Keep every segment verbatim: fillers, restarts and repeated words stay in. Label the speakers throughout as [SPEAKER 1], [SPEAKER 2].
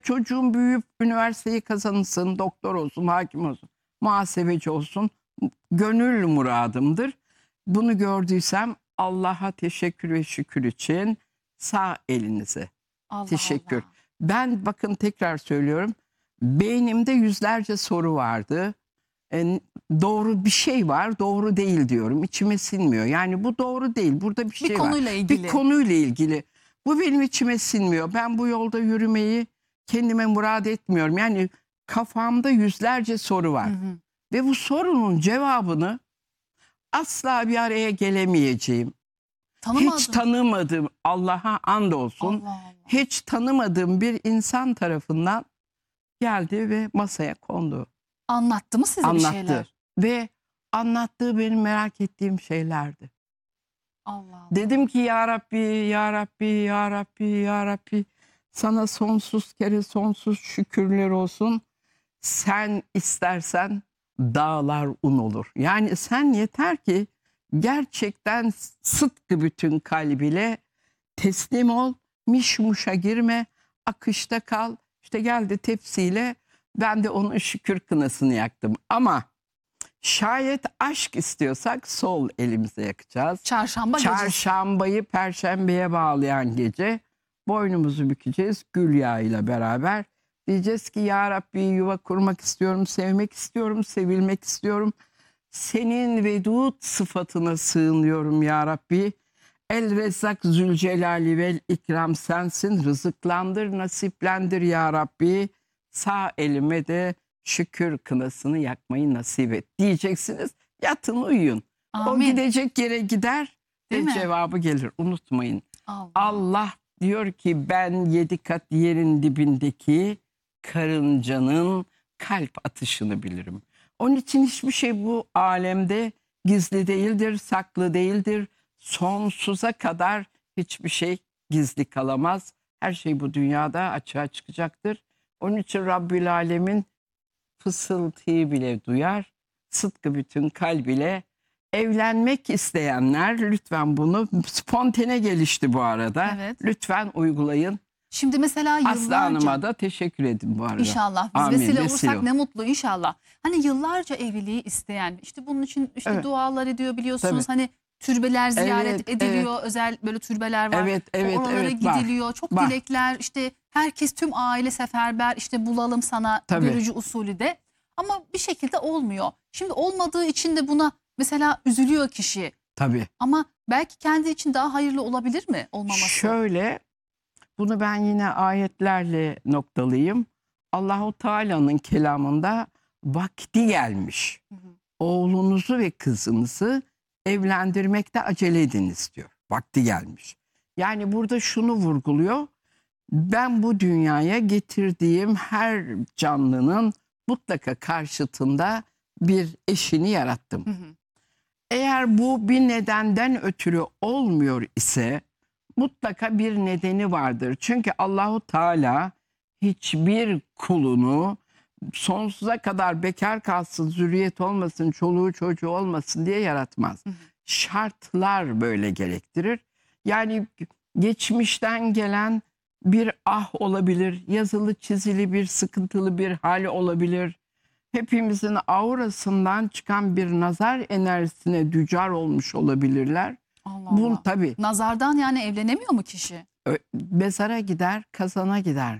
[SPEAKER 1] Çocuğum büyüyüp üniversiteyi kazansın, doktor olsun, hakim olsun, muhasebeci olsun. Gönül muradımdır. Bunu gördüysem Allah'a teşekkür ve şükür için sağ elinize
[SPEAKER 2] Allah
[SPEAKER 1] teşekkür.
[SPEAKER 2] Allah.
[SPEAKER 1] Ben bakın tekrar söylüyorum. Beynimde yüzlerce soru vardı. E, doğru bir şey var, doğru değil diyorum. İçime sinmiyor. Yani bu doğru değil. Burada bir şey
[SPEAKER 2] Bir
[SPEAKER 1] var.
[SPEAKER 2] konuyla ilgili.
[SPEAKER 1] Bir konuyla ilgili. Bu benim içime sinmiyor. Ben bu yolda yürümeyi kendime murad etmiyorum. Yani kafamda yüzlerce soru var.
[SPEAKER 2] Hı hı.
[SPEAKER 1] Ve bu sorunun cevabını asla bir araya gelemeyeceğim.
[SPEAKER 2] Tanımadın.
[SPEAKER 1] Hiç tanımadığım, Allah'a andolsun,
[SPEAKER 2] Allah Allah.
[SPEAKER 1] hiç tanımadığım bir insan tarafından geldi ve masaya kondu.
[SPEAKER 2] Anlattı mı size bir
[SPEAKER 1] Anlattı.
[SPEAKER 2] şeyler?
[SPEAKER 1] Ve anlattığı benim merak ettiğim şeylerdi.
[SPEAKER 2] Allah Allah.
[SPEAKER 1] Dedim ki ya Rabbi, ya Rabbi, ya Rabbi, ya Rabbi, sana sonsuz kere sonsuz şükürler olsun. Sen istersen dağlar un olur. Yani sen yeter ki gerçekten sıdkı bütün kalbiyle teslim ol, mişmuşa girme, akışta kal. İşte geldi tepsiyle, ben de onun şükür kınasını yaktım. Ama şayet aşk istiyorsak sol elimize yakacağız.
[SPEAKER 2] Çarşamba gecesi.
[SPEAKER 1] Çarşambayı perşembeye bağlayan gece boynumuzu bükeceğiz gül yağıyla beraber. Diyeceğiz ki ya Rabbi, yuva kurmak istiyorum, sevmek istiyorum, sevilmek istiyorum. Senin vedud sıfatına sığınıyorum ya Rabbi. El Rezzak Zülcelali vel İkram sensin. Rızıklandır, nasiplendir ya Rabbi. Sağ elime de şükür kınasını yakmayı nasip et diyeceksiniz. Yatın, uyuyun.
[SPEAKER 2] Amin.
[SPEAKER 1] O gidecek yere gider
[SPEAKER 2] Değil
[SPEAKER 1] ve
[SPEAKER 2] mi?
[SPEAKER 1] cevabı gelir. Unutmayın.
[SPEAKER 2] Allah.
[SPEAKER 1] Allah diyor ki ben yedi kat yerin dibindeki karıncanın kalp atışını bilirim. Onun için hiçbir şey bu alemde gizli değildir, saklı değildir. Sonsuza kadar hiçbir şey gizli kalamaz. Her şey bu dünyada açığa çıkacaktır. Onun için Rabbül Alemin fısıltıyı bile duyar. Sıdkı bütün kalbiyle evlenmek isteyenler lütfen bunu, spontane gelişti bu arada.
[SPEAKER 2] Evet.
[SPEAKER 1] Lütfen uygulayın.
[SPEAKER 2] Şimdi mesela
[SPEAKER 1] Aslı
[SPEAKER 2] yıllarca.
[SPEAKER 1] Hanım'a da teşekkür edin bu arada.
[SPEAKER 2] İnşallah biz
[SPEAKER 1] Amin,
[SPEAKER 2] vesile
[SPEAKER 1] vesile
[SPEAKER 2] olursak
[SPEAKER 1] ol.
[SPEAKER 2] ne mutlu inşallah. Hani yıllarca evliliği isteyen, işte bunun için işte
[SPEAKER 1] Evet.
[SPEAKER 2] dualar ediyor biliyorsunuz.
[SPEAKER 1] Tabii.
[SPEAKER 2] Hani türbeler ziyaret
[SPEAKER 1] Evet,
[SPEAKER 2] ediliyor. Özel böyle türbeler var.
[SPEAKER 1] Evet, evet,
[SPEAKER 2] Oralara
[SPEAKER 1] evet, var.
[SPEAKER 2] gidiliyor. Çok
[SPEAKER 1] Var.
[SPEAKER 2] dilekler, işte herkes, tüm aile seferber, işte bulalım sana
[SPEAKER 1] Tabii.
[SPEAKER 2] görücü usulü de. Ama bir şekilde olmuyor. Şimdi olmadığı için de buna mesela üzülüyor kişi.
[SPEAKER 1] Tabii.
[SPEAKER 2] Ama belki kendi için daha hayırlı olabilir mi olmaması?
[SPEAKER 1] Şöyle, bunu ben yine ayetlerle noktalayayım. Allahu Teala'nın kelamında vakti gelmiş.
[SPEAKER 2] Hı hı.
[SPEAKER 1] Oğlunuzu ve kızınızı evlendirmekte acele ediniz diyor. Vakti gelmiş. Yani burada şunu vurguluyor. Ben bu dünyaya getirdiğim her canlının mutlaka karşıtında bir eşini yarattım.
[SPEAKER 2] Hı hı.
[SPEAKER 1] Eğer bu bir nedenden ötürü olmuyor ise mutlaka bir nedeni vardır. Çünkü Allahu Teala hiçbir kulunu sonsuza kadar bekar kalsın, zürriyet olmasın, çoluğu çocuğu olmasın diye yaratmaz.
[SPEAKER 2] Hı hı.
[SPEAKER 1] Şartlar böyle gerektirir. Yani geçmişten gelen bir ah olabilir, yazılı çizili bir sıkıntılı bir hal olabilir. Hepimizin aurasından çıkan bir nazar enerjisine düçar olmuş olabilirler.
[SPEAKER 2] Allah
[SPEAKER 1] Bunun
[SPEAKER 2] Allah.
[SPEAKER 1] tabii
[SPEAKER 2] Nazardan yani evlenemiyor mu kişi?
[SPEAKER 1] ö- mezara gider, kazana gider.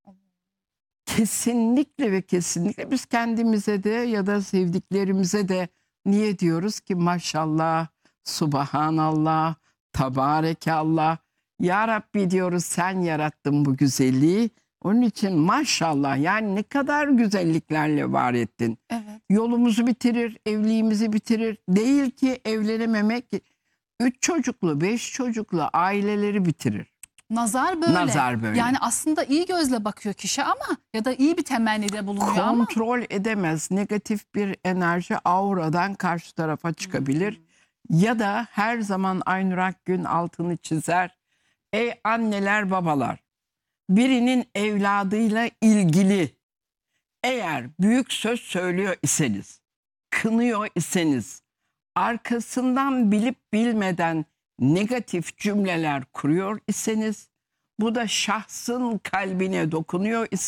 [SPEAKER 1] Kesinlikle ve kesinlikle biz kendimize de ya da sevdiklerimize de niye diyoruz ki maşallah, subhanallah, tabarekallah. Ya Rabbi diyoruz, sen yarattın bu güzelliği. Onun için maşallah, yani ne kadar güzelliklerle var ettin.
[SPEAKER 2] Evet.
[SPEAKER 1] Yolumuzu bitirir, evliliğimizi bitirir. Değil ki evlenememek, üç çocuklu, beş çocuklu aileleri bitirir.
[SPEAKER 2] Nazar böyle.
[SPEAKER 1] Nazar böyle.
[SPEAKER 2] Yani aslında iyi gözle bakıyor kişi ama ya da iyi bir temennide bulunuyor ama.
[SPEAKER 1] Kontrol edemez. Negatif bir enerji auradan karşı tarafa çıkabilir.
[SPEAKER 2] Hmm.
[SPEAKER 1] Ya da her zaman Aynur Akgün altını çizer. Ey anneler, babalar, birinin evladıyla ilgili eğer büyük söz söylüyor iseniz, kınıyor iseniz, arkasından bilip bilmeden negatif cümleler kuruyor iseniz, bu da şahsın kalbine dokunuyor ise